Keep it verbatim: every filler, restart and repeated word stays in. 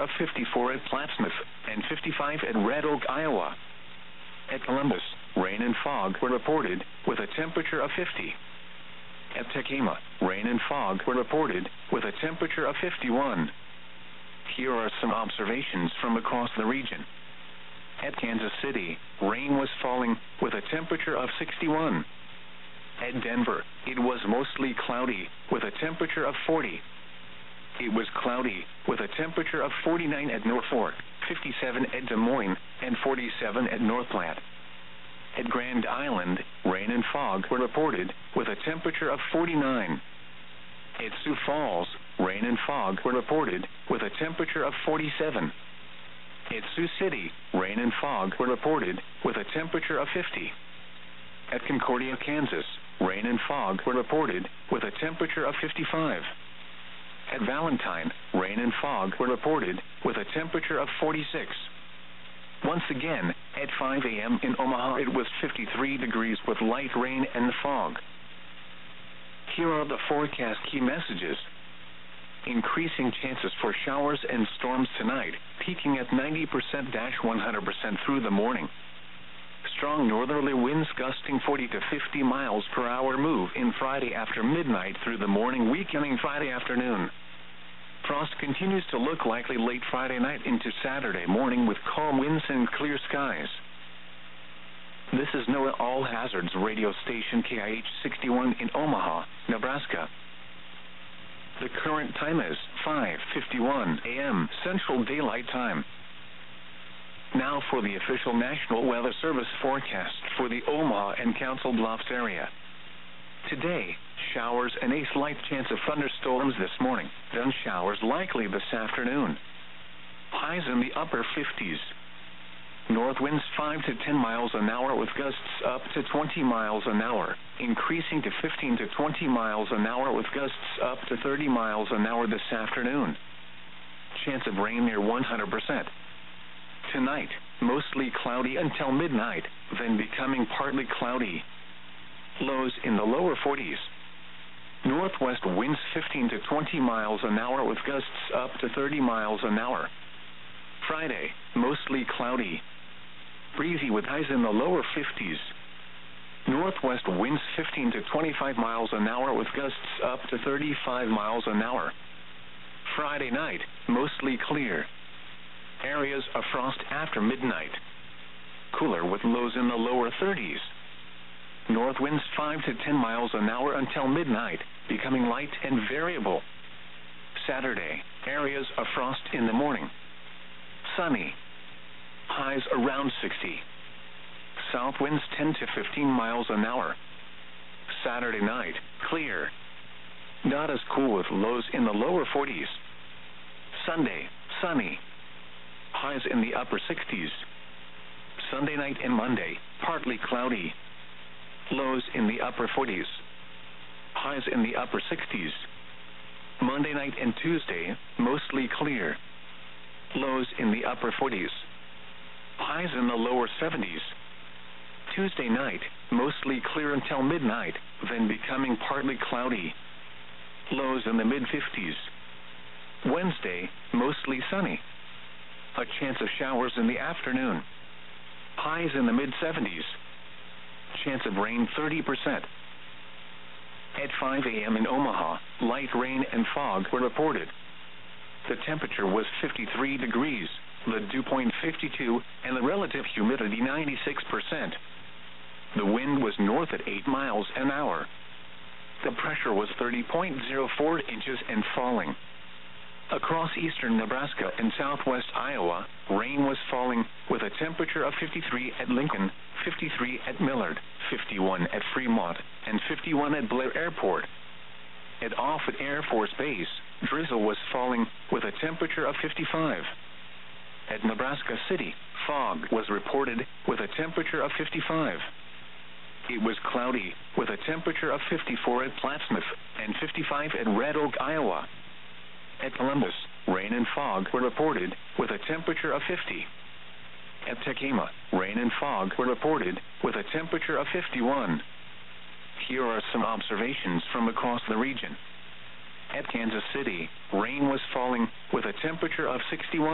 of fifty-four at Plattsmouth and fifty-five at Red Oak, Iowa. At Columbus, rain and fog were reported with a temperature of fifty. At Tekema, rain and fog were reported with a temperature of fifty-one. Here are some observations from across the region. At Kansas City, rain was falling with a temperature of sixty-one. At Denver, it was mostly cloudy with a temperature of forty. It was cloudy with a temperature of forty-nine at Norfolk, fifty-seven at Des Moines, and forty-seven at North Platte. At Grand Island, rain and fog were reported with a temperature of forty-nine. At Sioux Falls, rain and fog were reported with a temperature of forty-seven. At Sioux City, rain and fog were reported with a temperature of fifty. At Concordia, Kansas, rain and fog were reported with a temperature of fifty-five. At Valentine, rain and fog were reported with a temperature of forty-six. Once again, at five a m in Omaha, it was fifty-three degrees with light rain and fog. Here are the forecast key messages. Increasing chances for showers and storms tonight, peaking at ninety percent to one hundred percent through the morning. Strong northerly winds gusting forty to fifty miles per hour move in Friday after midnight through the morning, weakening Friday afternoon. Frost continues to look likely late Friday night into Saturday morning with calm winds and clear skies. This is NOAA All Hazards radio station K I H sixty-one in Omaha, Nebraska. The current time is five fifty-one a m Central Daylight Time. Now for the official National Weather Service forecast for the Omaha and Council Bluffs area. Today, showers and a slight chance of thunderstorms this morning, then showers likely this afternoon. Highs in the upper fifties. North winds five to ten miles an hour with gusts up to twenty miles an hour, increasing to fifteen to twenty miles an hour with gusts up to thirty miles an hour this afternoon. Chance of rain near one hundred percent. Tonight, mostly cloudy until midnight, then becoming partly cloudy. Lows in the lower forties. Northwest winds fifteen to twenty miles an hour with gusts up to thirty miles an hour. Friday, mostly cloudy. Breezy with highs in the lower fifties. Northwest winds fifteen to twenty-five miles an hour with gusts up to thirty-five miles an hour. Friday night, mostly clear. Areas of frost after midnight. Cooler with lows in the lower thirties. North winds five to ten miles an hour until midnight, becoming light and variable. Saturday, areas of frost in the morning. Sunny. Highs around sixty. South winds ten to fifteen miles an hour. Saturday night, clear. Not as cool with lows in the lower forties. Sunday, sunny. Highs in the upper sixties. Sunday night and Monday, partly cloudy. Lows in the upper forties. Highs in the upper sixties. Monday night and Tuesday, mostly clear. Lows in the upper forties. Highs in the lower seventies. Tuesday night, mostly clear until midnight, then becoming partly cloudy. Lows in the mid fifties. Wednesday, mostly sunny. A chance of showers in the afternoon. Highs in the mid seventies. Chance of rain thirty percent. At five a m in Omaha, light rain and fog were reported. The temperature was fifty-three degrees, the dew point fifty-two, and the relative humidity ninety-six percent. The wind was north at eight miles an hour. The pressure was thirty point zero four inches and falling. Across eastern Nebraska and southwest Iowa, rain was falling with a temperature of fifty-three at Lincoln, fifty-three at Millard, fifty-one at Fremont, and fifty-one at Blair Airport. At Offutt Air Force Base, drizzle was falling with a temperature of fifty-five. At Nebraska City, fog was reported with a temperature of fifty-five. It was cloudy with a temperature of fifty-four at Plattsmouth and fifty-five at Red Oak, Iowa. At Columbus, rain and fog were reported with a temperature of fifty. At Tekema, rain and fog were reported with a temperature of fifty-one. Here are some observations from across the region. At Kansas City, rain was falling with a temperature of sixty-one.